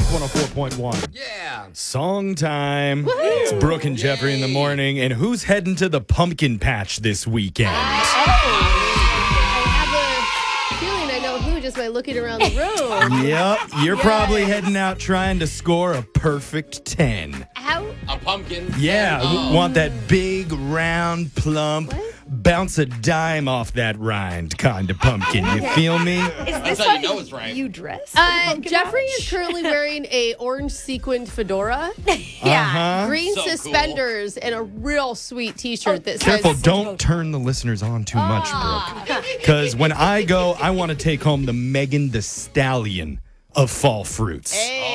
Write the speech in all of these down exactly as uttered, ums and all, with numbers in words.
one oh four point one. Yeah. Song time. It's Brooke and Jeffrey in the morning. And who's heading to the pumpkin patch this weekend? I have a feeling I know who just by looking around the room. Yep. You're Yes. probably heading out trying to score a perfect ten. How? A pumpkin. Yeah. Oh. Want that big, round, plump, What? bounce a dime off that rind kind of pumpkin. You feel me? Is That's this how how you know it's right. you dress? Uh, Jeffrey is currently wearing a orange sequined fedora, Uh-huh. green So cool. suspenders, and a real sweet T-shirt that Careful, says. don't turn the listeners on too much, Brooke. Because when I go, I want to take home the Megan the Stallion of fall fruits.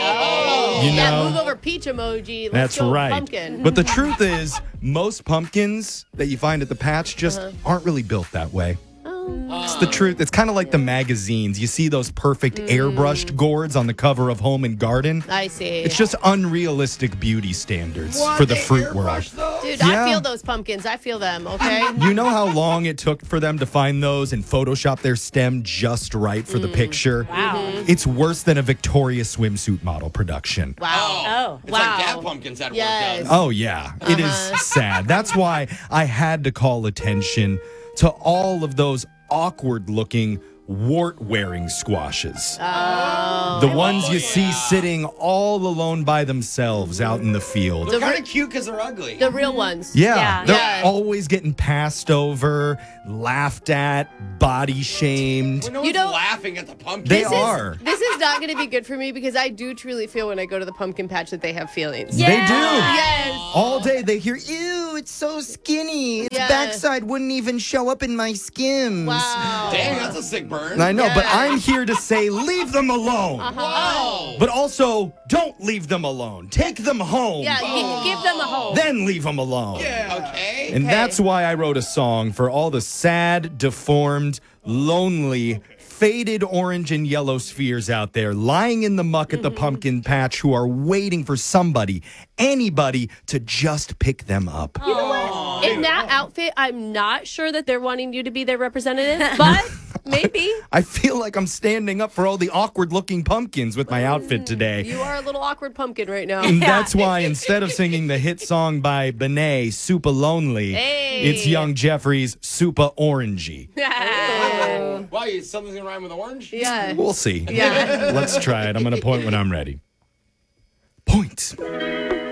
Hey. You Yeah, know? move over peach emoji. Let's That's go right. Pumpkin. But the truth is, most pumpkins that you find at the patch just aren't really built that way. Oh. It's the truth. It's kind of like the magazines. You see those perfect airbrushed gourds on the cover of Home and Garden? I see. It's just unrealistic beauty standards for the fruit world. Dude, Yeah. I feel those pumpkins. I feel them, okay? You know how long it took for them to find those and Photoshop their stem just right for the picture? Wow. It's worse than a Victoria's swimsuit model production. Wow. Oh. It's Wow. like that pumpkins at Yes. work does. Oh, yeah. It is sad. That's why I had to call attention to all of those awkward looking wart wearing squashes. Oh. The ones you yeah. see sitting all alone by themselves out in the field. They're kind of cute because they're ugly. The real ones. Yeah, Yeah. they're Yeah. always getting passed over, laughed at, body shamed. Well, no You one's don't- laughing at the pumpkin. They This are. Is, this is not going to be good for me because I do truly feel when I go to the pumpkin patch that they have feelings. They do. Yes. All day they hear, ew, it's so skinny. Its Yeah. backside wouldn't even show up in my skims. Wow. Dang, that's a sick burn. I know, but Yeah. I'm here to say, leave them alone. Wow. But also, don't leave them alone. Take them home. Yeah, gi- give them a home. Then leave them alone. Okay. And Okay. that's why I wrote a song for all the sad, deformed, lonely, faded orange and yellow spheres out there lying in the muck at the pumpkin patch who are waiting for somebody, anybody, to just pick them up. You know what? In that outfit, I'm not sure that they're wanting you to be their representative, but maybe. I feel like I'm standing up for all the awkward looking pumpkins with my outfit today. You are a little awkward pumpkin right now. And that's why instead of singing the hit song by Benet, Super Lonely, Hey. it's Young Jeffrey's Super Orangey. Why, is something's gonna rhyme with orange? Yeah. We'll see. Yeah. Let's try it. I'm going to point when I'm ready. Point.